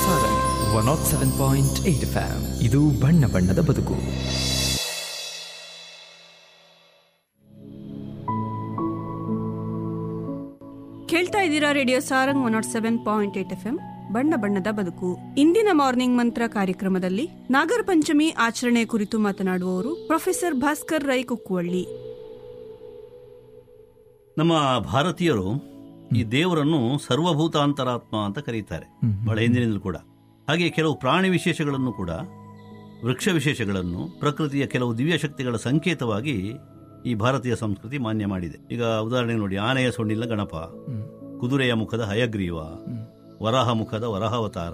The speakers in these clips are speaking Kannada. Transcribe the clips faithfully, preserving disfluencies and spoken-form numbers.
Sarang one not seven point eight F M. ಇದು ಬಣ್ಣ ಬಣ್ಣದ ಬದುಕು. ಕೇಳ್ತಾ ಇದ್ದೀರಾ radio Sarang one not seven point eight F M, ಬಣ್ಣ ಬಣ್ಣದ ಬದುಕು. ಇಂದಿನ ಮಾರ್ನಿಂಗ್ ಮಂತ್ರ ಕಾರ್ಯಕ್ರಮದಲ್ಲಿ ನಾಗರ ಪಂಚಮಿ ಆಚರಣೆ ಕುರಿತು ಮಾತನಾಡುವವರು ಪ್ರೊಫೆಸರ್ ಭಾಸ್ಕರ್ ರೈ ಕುಕ್ಕುವಳ್ಳಿ. ನಮ್ಮ ಭಾರತೀಯರು ಈ ದೇವರನ್ನು ಸರ್ವಭೂತಾಂತರಾತ್ಮ ಅಂತ ಕರೀತಾರೆ, ಬಹಳ ಹಿಂದಿನಿಂದಲೂ ಕೂಡ. ಹಾಗೆ ಕೆಲವು ಪ್ರಾಣಿ ವಿಶೇಷಗಳನ್ನು ಕೂಡ, ವೃಕ್ಷ ವಿಶೇಷಗಳನ್ನು, ಪ್ರಕೃತಿಯ ಕೆಲವು ದಿವ್ಯ ಶಕ್ತಿಗಳ ಸಂಕೇತವಾಗಿ ಈ ಭಾರತೀಯ ಸಂಸ್ಕೃತಿ ಮಾನ್ಯ ಮಾಡಿದೆ. ಈಗ ಉದಾಹರಣೆಗೆ ನೋಡಿ, ಆನೆಯ ಸೊಂಡಿಲ ಗಣಪ, ಕುದುರೆಯ ಮುಖದ ಹಯಗ್ರೀವ, ವರಾಹ ಮುಖದ ವರಾಹಾವತಾರ,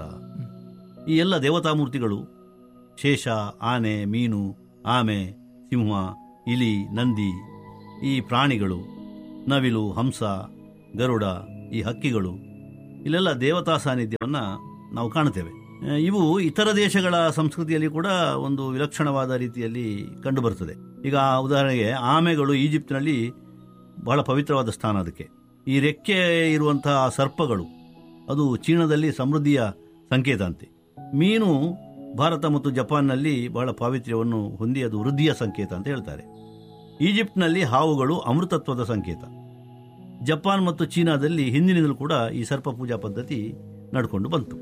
ಈ ಎಲ್ಲ ದೇವತಾಮೂರ್ತಿಗಳು ಶೇಷ, ಆನೆ, ಮೀನು, ಆಮೆ, ಸಿಂಹ, ಇಲಿ, ನಂದಿ, ಈ ಪ್ರಾಣಿಗಳು, ನವಿಲು, ಹಂಸ, ಗರುಡ, ಈ ಹಕ್ಕಿಗಳು, ಇಲ್ಲೆಲ್ಲ ದೇವತಾ ಸಾನ್ನಿಧ್ಯವನ್ನು ನಾವು ಕಾಣುತ್ತೇವೆ. ಇವು ಇತರ ದೇಶಗಳ ಸಂಸ್ಕೃತಿಯಲ್ಲಿ ಕೂಡ ಒಂದು ವಿಲಕ್ಷಣವಾದ ರೀತಿಯಲ್ಲಿ ಕಂಡುಬರುತ್ತದೆ. ಈಗ ಉದಾಹರಣೆಗೆ ಆಮೆಗಳು ಈಜಿಪ್ಟ್ನಲ್ಲಿ ಬಹಳ ಪವಿತ್ರವಾದ ಸ್ಥಾನ ಅದಕ್ಕೆ. ಈ ರೆಕ್ಕೆ ಇರುವಂತಹ ಸರ್ಪಗಳು ಅದು ಚೀನಾದಲ್ಲಿ ಸಮೃದ್ಧಿಯ ಸಂಕೇತ ಅಂತೆ. ಮೀನು ಭಾರತ ಮತ್ತು ಜಪಾನ್ನಲ್ಲಿ ಬಹಳ ಪಾವಿತ್ರ್ಯವನ್ನು ಹೊಂದಿ ಅದು ವೃದ್ಧಿಯ ಸಂಕೇತ ಅಂತ ಹೇಳ್ತಾರೆ. ಈಜಿಪ್ಟ್ನಲ್ಲಿ ಹಾವುಗಳು ಅಮೃತತ್ವದ ಸಂಕೇತ. ಜಪಾನ್ ಮತ್ತು ಚೀನಾದಲ್ಲಿ ಹಿಂದಿನಿಂದಲೂ ಕೂಡ ಈ ಸರ್ಪ ಪೂಜಾ ಪದ್ಧತಿ ನಡ್ಕೊಂಡು ಬಂತು.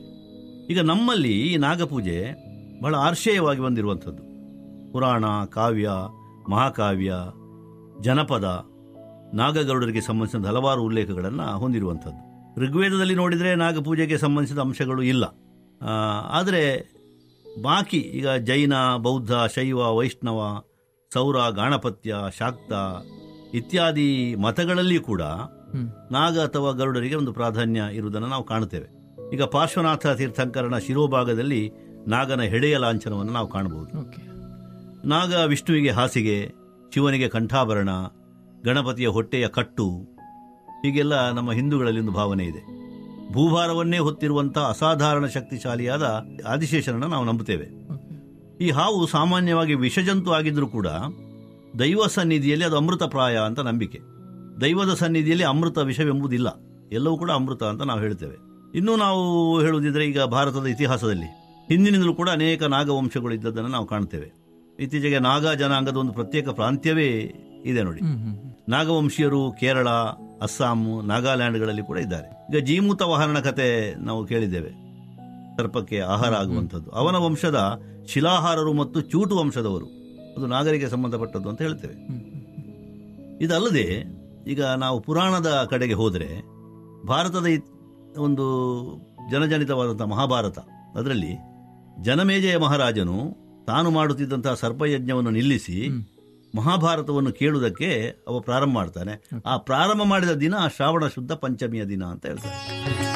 ಈಗ ನಮ್ಮಲ್ಲಿ ಈ ನಾಗಪೂಜೆ ಬಹಳ ಆರ್ಷೇಯವಾಗಿ ಬಂದಿರುವಂಥದ್ದು. ಪುರಾಣ, ಕಾವ್ಯ, ಮಹಾಕಾವ್ಯ, ಜನಪದ, ನಾಗಗರುಡರಿಗೆ ಸಂಬಂಧಿಸಿದ ಹಲವಾರು ಉಲ್ಲೇಖಗಳನ್ನು ಹೊಂದಿರುವಂಥದ್ದು. ಋಗ್ವೇದದಲ್ಲಿ ನೋಡಿದರೆ ನಾಗಪೂಜೆಗೆ ಸಂಬಂಧಿಸಿದ ಅಂಶಗಳು ಇಲ್ಲ. ಆದರೆ ಬಾಕಿ ಈಗ ಜೈನ, ಬೌದ್ಧ, ಶೈವ, ವೈಷ್ಣವ, ಸೌರ, ಗಾಣಪತ್ಯ, ಶಾಕ್ತ ಇತ್ಯಾದಿ ಮತಗಳಲ್ಲಿ ಕೂಡ ನಾಗ ಅಥವಾ ಗರುಡರಿಗೆ ಒಂದು ಪ್ರಾಧಾನ್ಯ ಇರುವುದನ್ನು ನಾವು ಕಾಣುತ್ತೇವೆ. ಈಗ ಪಾರ್ಶ್ವನಾಥ ತೀರ್ಥಂಕರನ ಶಿರೋಭಾಗದಲ್ಲಿ ನಾಗನ ಹೆಡೆಯ ಲಾಂಛನವನ್ನು ನಾವು ಕಾಣಬಹುದು. ನಾಗ ವಿಷ್ಣುವಿಗೆ ಹಾಸಿಗೆ, ಶಿವನಿಗೆ ಕಂಠಾಭರಣ, ಗಣಪತಿಯ ಹೊಟ್ಟೆಯ ಕಟ್ಟು, ಹೀಗೆಲ್ಲ ನಮ್ಮ ಹಿಂದೂಗಳಲ್ಲಿ ಒಂದು ಭಾವನೆ ಇದೆ. ಭೂಭಾರವನ್ನೇ ಹೊತ್ತಿರುವಂತಹ ಅಸಾಧಾರಣ ಶಕ್ತಿಶಾಲಿಯಾದ ಆದಿಶೇಷನನ್ನು ನಾವು ನಂಬುತ್ತೇವೆ. ಈ ಹಾವು ಸಾಮಾನ್ಯವಾಗಿ ವಿಷಜಂತು ಆಗಿದ್ರೂ ಕೂಡ ದೈವ ಸನ್ನಿಧಿಯಲ್ಲಿ ಅದು ಅಮೃತಪ್ರಾಯ ಅಂತ ನಂಬಿಕೆ. ದೈವದ ಸನ್ನಿಧಿಯಲ್ಲಿ ಅಮೃತ ವಿಷವೆಂಬುದಿಲ್ಲ, ಎಲ್ಲವೂ ಕೂಡ ಅಮೃತ ಅಂತ ನಾವು ಹೇಳ್ತೇವೆ. ಇನ್ನೂ ನಾವು ಹೇಳುವುದಿದ್ರೆ, ಈಗ ಭಾರತದ ಇತಿಹಾಸದಲ್ಲಿ ಹಿಂದಿನಿಂದಲೂ ಕೂಡ ಅನೇಕ ನಾಗವಂಶಗಳು ಇದ್ದದ್ದನ್ನು ನಾವು ಕಾಣ್ತೇವೆ. ಇತ್ತೀಚೆಗೆ ನಾಗಾ ಜನಾಂಗದ ಒಂದು ಪ್ರತ್ಯೇಕ ಪ್ರಾಂತ್ಯವೇ ಇದೆ ನೋಡಿ. ನಾಗವಂಶೀಯರು ಕೇರಳ, ಅಸ್ಸಾಂ, ನಾಗಾಲ್ಯಾಂಡ್ಗಳಲ್ಲಿ ಕೂಡ ಇದ್ದಾರೆ. ಈಗ ಜೀಮೂತ ವಾಹನ ಕತೆ ನಾವು ಕೇಳಿದ್ದೇವೆ, ಸರ್ಪಕ್ಕೆ ಆಹಾರ ಆಗುವಂಥದ್ದು. ಅವನ ವಂಶದ ಶಿಲಾಹಾರರು ಮತ್ತು ಚೂಟು ವಂಶದವರು, ಅದು ನಾಗರಿಗೆ ಸಂಬಂಧಪಟ್ಟದ್ದು ಅಂತ ಹೇಳ್ತೇವೆ. ಇದಲ್ಲದೆ ಈಗ ನಾವು ಪುರಾಣದ ಕಡೆಗೆ ಹೋದರೆ, ಭಾರತದ ಒಂದು ಜನಜನಿತವಾದಂಥ ಮಹಾಭಾರತ, ಅದರಲ್ಲಿ ಜನಮೇಜಯ ಮಹಾರಾಜನು ತಾನು ಮಾಡುತ್ತಿದ್ದಂತಹ ಸರ್ಪಯಜ್ಞವನ್ನು ನಿಲ್ಲಿಸಿ ಮಹಾಭಾರತವನ್ನು ಕೇಳುವುದಕ್ಕೆ ಅವ ಪ್ರಾರಂಭ ಮಾಡ್ತಾನೆ. ಆ ಪ್ರಾರಂಭ ಮಾಡಿದ ದಿನ ಶ್ರಾವಣ ಶುದ್ಧ ಪಂಚಮಿಯ ದಿನ ಅಂತ ಹೇಳ್ತಾರೆ.